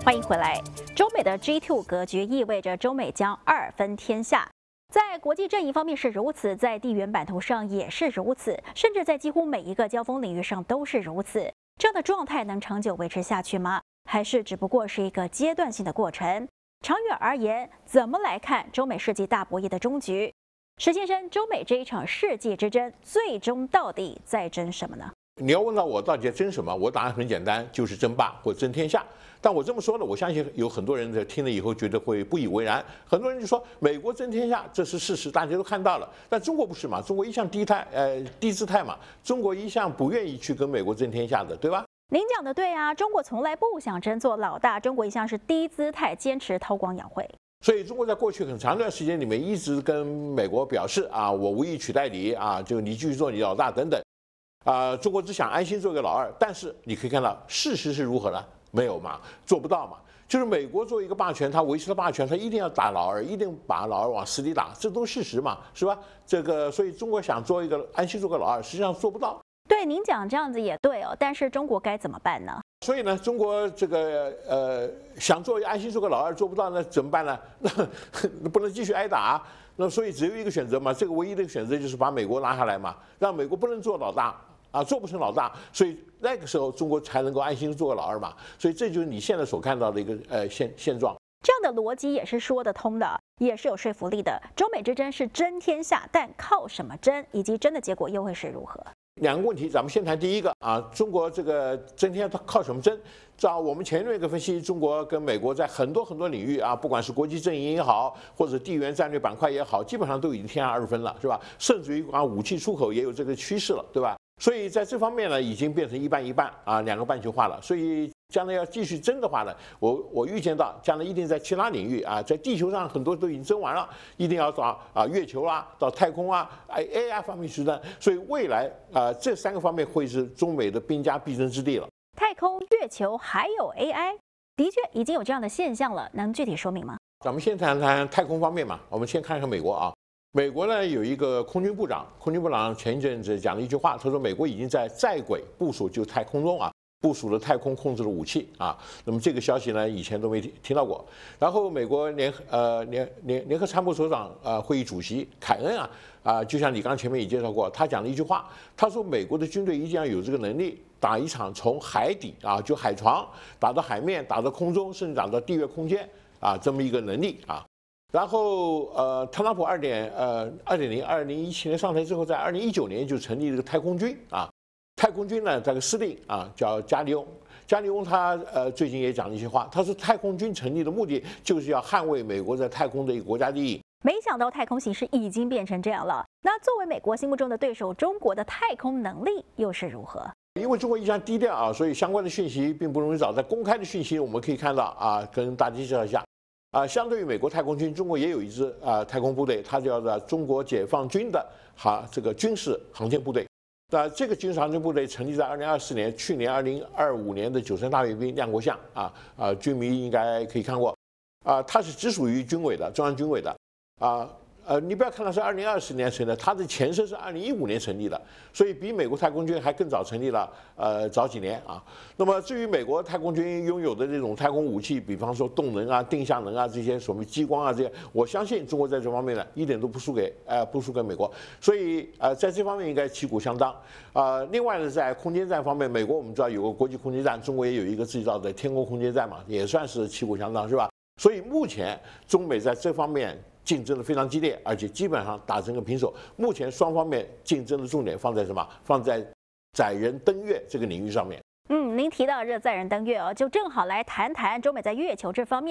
欢迎回来。中美的 G2 格局意味着中美将二分天下。在国际阵营方面是如此，在地缘版图上也是如此，甚至在几乎每一个交锋领域上都是如此。这样的状态能长久维持下去吗？还是只不过是一个阶段性的过程？长远而言，怎么来看中美世纪大博弈的终局？石先生，中美这一场世纪之争，最终到底在争什么呢？ 你要问到我到底在争什么，我答案很简单，就是争霸或争天下。但我这么说呢，我相信有很多人在听了以后觉得会不以为然。很多人就说美国争天下，这是事实，大家都看到了。但中国不是嘛？中国一向低姿态嘛，中国一向不愿意去跟美国争天下的，对吧？ 您讲的对啊，中国从来不想争做老大，中国一向是低姿态，坚持韬光养晦。 所以中国在过去很长一段时间里面一直跟美国表示啊，我无意取代你啊，就你继续做你老大等等。中国只想安心做个老二，但是你可以看到事实是如何呢？没有嘛，做不到嘛。就是美国作为一个霸权，它维持了霸权，它一定要打老二，一定把老二往死里打，这都是事实嘛，是吧？所以中国想做一个安心做个老二，实际上做不到。 对，您讲这样子也对哦，但是中国该怎么办呢？ 所以呢，中国想做安心做个老二做不到，那怎么办呢？那不能继续挨打，那所以只有一个选择嘛，这个唯一的选择就是把美国拉下来嘛，让美国不能做老大。做不成老大，所以那个时候中国才能够安心做个老二嘛。所以这就是你现在所看到的一个现状。 这样的逻辑也是说得通的，也是有说服力的。中美之争是争天下，但靠什么争，以及争的结果又会是如何？ 两个问题，咱们先谈第一个啊，中国这个争天下它靠什么争？照我们前面一个分析，中国跟美国在很多领域啊，不管是国际阵营也好，或者地缘战略板块也好，基本上都已经天下二分了，是吧？甚至于武器出口也有这个趋势了，对吧？所以在这方面呢，已经变成一半一半啊，两个半球化了。所以将来要继续争的话呢，我预见到将来一定在其他领域啊，在地球上很多都已经争完了，一定要到月球啊，到太空啊，AI 方面去争。所以未来这三个方面会是中美的兵家必争之地了。 太空、月球还有 AI， 的确已经有这样的现象了，能具体说明吗？ 咱们先谈谈太空方面嘛，我们先看看美国啊。美国呢有一个空军部长前一阵子讲了一句话，他说美国已经在轨部署，就太空中部署了太空控制的武器啊。那么这个消息呢以前都没听到过。然后美国联合参谋首长会议主席凯恩就像你刚前面也介绍过，他讲了一句话，他说美国的军队一定要有这个能力打一场从海底就海床打到海面，打到空中，甚至打到地月空间这么一个能力啊。然后特朗普2017年上台之后，在2019年就成立了个太空军太空军呢这个司令叫加里翁他最近也讲了一些话，他说太空军成立的目的就是要捍卫美国在太空的一个国家利益。 没想到太空形势已经变成这样了，那作为美国心目中的对手，中国的太空能力又是如何？ 因为中国一向低调所以相关的讯息并不容易找，在公开的讯息我们可以看到跟大家介绍一下。相对于美国太空军，中国也有一支太空部队，它叫做中国解放军的这个军事航天部队。这个军事航天部队成立在2024年，去年2025年的93大阅兵亮过相军迷应该可以看过它是直属于军委的，中央军委的你不要看它是2020年成立的，它的前身是2015年成立的，所以比美国太空军还更早成立了早几年那么至于美国太空军拥有的这种太空武器，比方说动能定向能这些所谓激光这些，我相信中国在这方面呢一点都不输给美国，所以在这方面应该旗鼓相当另外呢，在空间站方面，美国我们知道有个国际空间站，中国也有一个自己造的天宫空间站嘛，也算是旗鼓相当，是吧？所以目前中美在这方面竞争的非常激烈，而且基本上打成个平手。目前双方面竞争的重点放在什么？放在载人登月这个领域上面。 您提到这载人登月就正好来谈谈中美在月球这方面。